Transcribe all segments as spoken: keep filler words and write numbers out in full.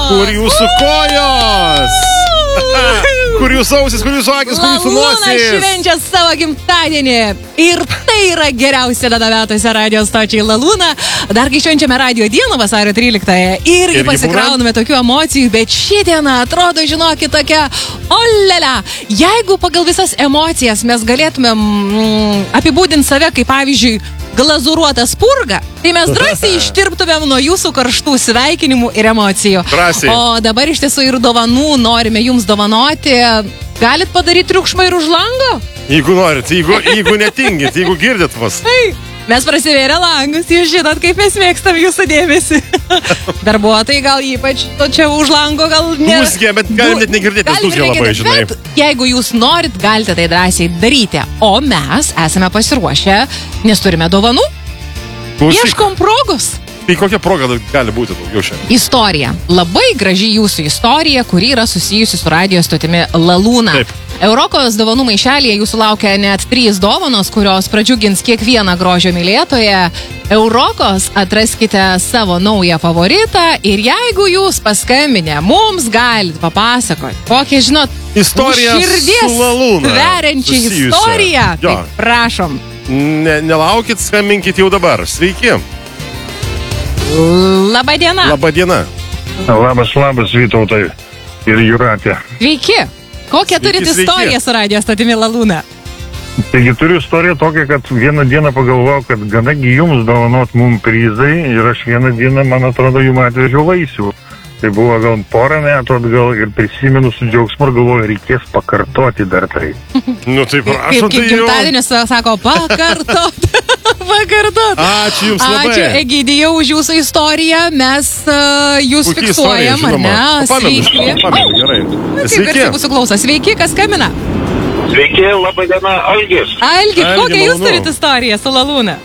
Kur jūsų kojos? Kur jūsų ausis, kur jūsų akis, kur jūsų nosis? Lalūnas švenčia savo gimtadienį. Ir tai yra geriausia data metuose radio stočiai Lalūna. Dar kai švenčiame radio dieną vasario tryliktąją. Irgi Irgi pasikrauname tokių emocijų, bet ši diena atrodo, žinokit, tokia olelė. Jeigu pagal visas emocijas mes galėtumėm mm, apibūdinti save, kaip pavyzdžiui, glazūruotą spurgą, tai mes drąsiai ištirptumėm nuo jūsų karštų sveikinimų ir emocijų. Drąsiai. O dabar iš tiesų ir dovanų norime jums dovanoti. Galit padaryti triukšmą ir už lango? Jeigu norit, jeigu, jeigu netingit, jeigu girdit mus. Tai mes prasivėrė langus, jūs žinot, kaip mes mėgstam jūsų dėmesį. Darbuotojai gal ypač, to čia už lango gal ne... Dūzgė, bet galim net negirdėti, nes dūzgė labai, žinai. Bet jeigu jūs norit, galite tai drąsiai daryti. O mes esame pasiruošę, nes turime dovanų. Klausyk. Ieškom progos. Tai kokia proga gali būti daugiau šiandien? Istorija. Labai graži jūsų istorija, kuri yra susijusi su radio stotimi Lalūna. Taip. Eurokos dovanų maišelėje jūsų laukia net trys dovanos, kurios pradžiugins kiekvieną grožio mylėtoją. Eurokos atraskite savo naują favoritą ir jeigu jūs paskambinę, mums galite papasakoti, kokią, žinot, Istorija širdies su Lalūna veriančią susijusią. istoriją. Jo. Tai prašom. Ne, nelaukit, skambinkit jau dabar. Sveiki. Labą dieną. Labą dieną. Labas, labas, Vytautai ir Jūratė. Sveiki. Kokią Sveiki, turit sveiki. istoriją su radio stotimi Lalūna? Taigi turiu istoriją tokią, kad vieną dieną pagalvojau, kad ganagi jums dovanot mum prizai ir aš vieną dieną, man atrodo, jums atvežiau vaisių. Tai buvo gal porą metų atgal ir prisimenu su džiaugsmu ir galvoju, reikės pakartoti dar tai. Nu tai Kaip, prašom, kaip tai jau. gimtadienis sako, pakartot. Pakartot. Ačiū jums labai. Ačiū, Egidijau, už jūsų istoriją. Mes uh, jūs Puikiai fiksuojam, istorija, ar ne? žinoma. Pamenu, Sveiki. pamenu, gerai. Kaip Sveiki. garsiai mūsų klauso. Sveiki, kas skambina? Sveiki, laba diena, Algis. Algi, Algi, kokią jūs malonu. turite istoriją su Lalūna?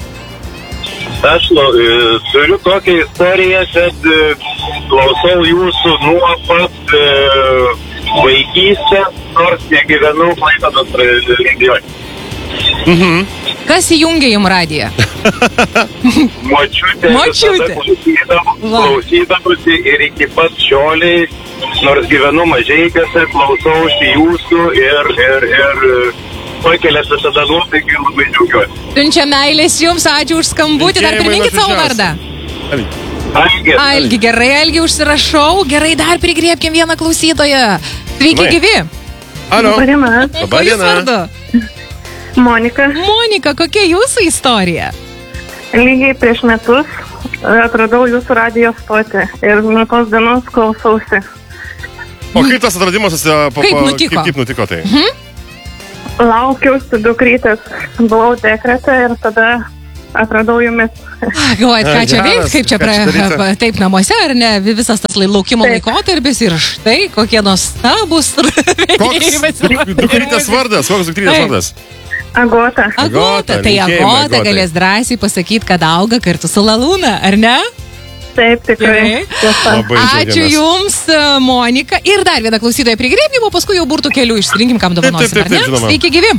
Aš e, turiu tokią istoriją, kad e, klausau jūsų nuo pat e, vaikystės, nors negyvenau Klaipėdos regione. Mhm. Kas įjungia jums radiją? Močiutė. Močiutė. Klausydam, Va. klausydamusi ir iki pat šioliai, nors gyvenu Mažeikiuose, klausausi jūsų ir, ir, ir pakelės visada nuotaikį ir labai džiaugiuosi. Siunčia meilės jums, ačiū už skambutį. Dar Linkėjimai priminkit savo nuoširdžiausi. vardą. Algis. Algi, gerai, Algi, užsirašau. Gerai, dar prigriebkim vieną klausytoją. Sveiki, Gerai. gyvi. Alio. Labą dieną. Labą Kuo jūs dieną. vardu? Monika. Monika, kokia jūsų istorija? Lygiai prieš metus atradau jūsų radijo stotį ir nuo tos dienos klausausi. O kaip tas atradimas, esi- pa- Kaip pa- nutiko? Kaip, kaip nutiko tai? Laukiausi dukrytės, buvau dekrete ir tada atradau jumis. Galvojat, ką čia Geras, veikt, kaip čia, ką čia daryti? pra, taip namuose, ar ne, visas tas lai- laukimo Taip. laikotarpis ir štai kokie nuostabus. Koks dukrytės vardas? Koks dukrytės Taip. vardas? Agota. Agota, Agota, tai linkėjimai Agota Agotai. galės drąsiai pasakyti, kad auga kartu su Lalūna, ar ne? Taip, tikrai. Gerai. Tiesa. Labai Ačiū džiaugiamės. Jums, Monika. Ir dar vieną klausytoją prigriebim, o paskui jau burtų kelių išsirinkim, kam dovanosim, taip, ar ne? taip, žinoma. Sveiki, gyvi.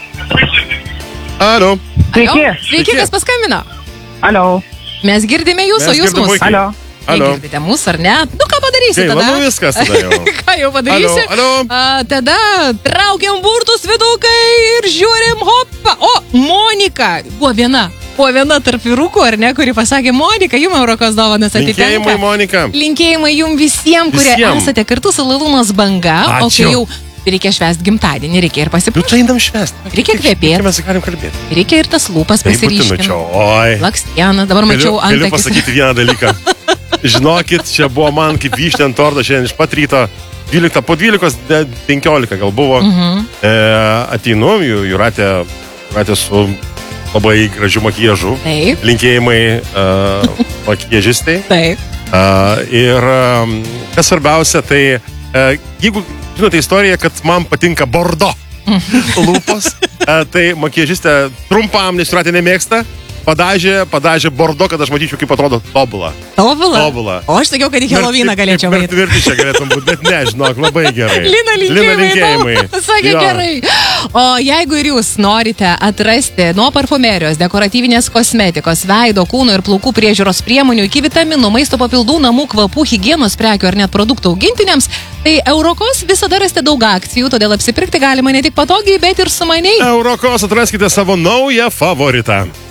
Alio. Sveiki. Alio? Sveiki, Sveiki. kas paskambino? Alio. Mes girdime jūs, Mes o jūs girdim mus. puikiai. Alio. Alio. Negirdite mūsų, ar ne? Nu, ką padarysi Gaila, tada? nu viskas tada jau. Ką jau padarysi? Alio, alio. A, tada traukiam burtus vidukai ir žiūrim, hopa. O, Monika buvo viena. Buvo viena tarp vyrukų, ar ne, kuri pasakė, Monika, jums Eurokos dovanas atitenka. Linkėjimai, Monika. Linkėjimai jums visiems, kurie Visiem. esate kartu su Lalūnos banga. O Ačiū. kai jau reikia švęsti gimtadienį, reikia ir Nu pasipūsti. tai einam švęsti. Reikia kvepėti. Mes galim kalbėti. Reikia ir tas lūpas Tai būtinu pasiryškinti. čia. Oi. Lakstieną, dabar mačiau Galiu, galiu ant pasakyti vieną dalyką. Žinokit, čia buvo man kaip vyštė ant torto šiandien iš pat ryto. dvylikta, po dvylikos, de- penkiolika gal buvo. Mhm. E, ateinu, Ju- Jūratė, Jūratė su labai gražiu makijažu. Taip, Linkėjimai uh, makijažistai. taip. Uh, ir um, kas svarbiausia, tai uh, jeigu žinote istoriją, kad man patinka bordo lūpos, uh, tai makijažistė trumpam, nes Jūratė nemėgsta, padažė, padažė bordo, kad aš matyčiau, kaip atrodo tobula. Tobula? Tobula. O aš sakiau, kad į Helovyną galėčiau eiti. eiti. Per tvirti čia galėtum būti, bet ne, žinok, labai gerai. Lina linkėjimai. Lina linkėjimai. Sakė gerai. O jeigu ir jūs norite atrasti nuo parfumerijos, dekoratyvinės kosmetikos, veido, kūno ir plaukų priežiūros priemonių iki vitaminų, maisto papildų, namų kvapų, higienos prekių ar net produktų augintiniams, tai Eurokos visada rasite daug akcijų, todėl apsipirkti galima ne tik patogiai, bet ir sumaniai. Eurokos atraskite savo naują favoritą.